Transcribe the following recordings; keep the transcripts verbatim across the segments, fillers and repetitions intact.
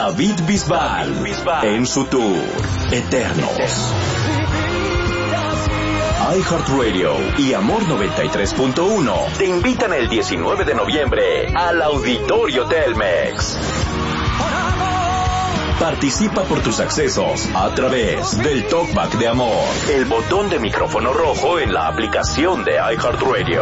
David Bisbal en su tour Eternos. iHeartRadio y Amor noventa y tres punto uno te invitan el diecinueve de noviembre al Auditorio Telmex. Participa por tus accesos a través del Talkback de Amor, el botón de micrófono rojo en la aplicación de iHeartRadio.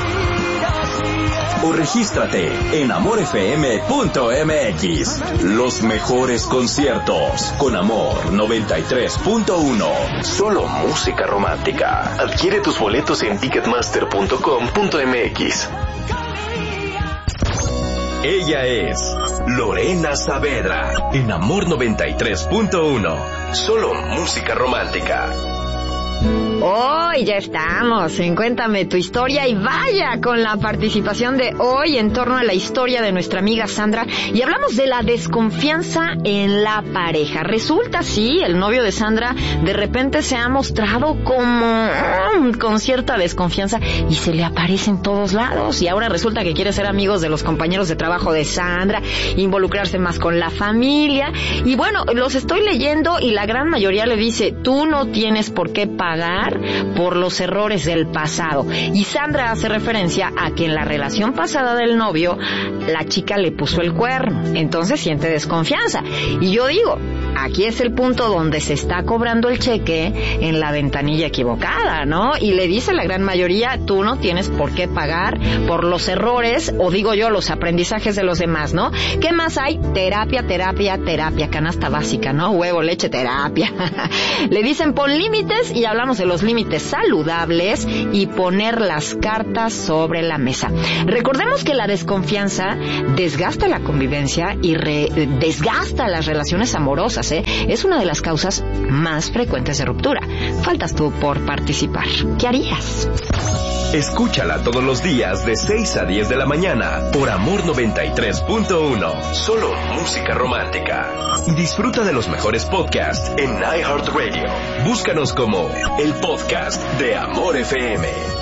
O regístrate en amor f m punto m x. Los mejores conciertos con Amor noventa y tres punto uno. Solo música romántica. Adquiere tus boletos en ticketmaster punto com punto m x. Ella es Lorena Saavedra en Amor noventa y tres punto uno. Solo música romántica. Hoy ya estamos en Cuéntame tu historia y vaya con la participación de hoy en torno a la historia de nuestra amiga Sandra y hablamos de la desconfianza en la pareja. Resulta, sí, el novio de Sandra de repente se ha mostrado como um, con cierta desconfianza y se le aparece en todos lados y ahora resulta que quiere ser amigos de los compañeros de trabajo de Sandra, involucrarse más con la familia y bueno, los estoy leyendo y la gran mayoría le dice, tú no tienes por qué pagar por los errores del pasado. Y Sandra hace referencia a que en la relación pasada del novio, la chica le puso el cuerno. Entonces siente desconfianza. Y yo digo, aquí es el punto donde se está cobrando el cheque en la ventanilla equivocada, ¿no? Y le dice la gran mayoría, tú no tienes por qué pagar por los errores, o digo yo, los aprendizajes de los demás, ¿no? ¿Qué más hay? Terapia, terapia, terapia, canasta básica, ¿no? Huevo, leche, terapia. Le dicen, pon límites y hablamos de los límites saludables y poner las cartas sobre la mesa. Recordemos que la desconfianza desgasta la convivencia y re- desgasta las relaciones amorosas, ¿eh? Es una de las causas más frecuentes de ruptura. Faltas tú por participar. ¿Qué harías? Escúchala todos los días de seis a diez de la mañana por Amor noventa y tres punto uno. Solo música romántica. Y disfruta de los mejores podcasts en iHeartRadio. Búscanos como el podcast de Amor F M.